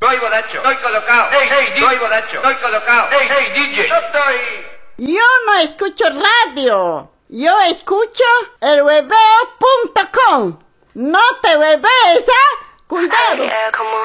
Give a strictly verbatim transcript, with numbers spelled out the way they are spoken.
Estoy borracho, estoy colocado. Hey, hey, estoy borracho, estoy colocado. Hey, hey, D J, yo estoy... Yo no escucho radio. Yo escucho el hueveo punto com. No te huevees, ¿ah? Cuidado.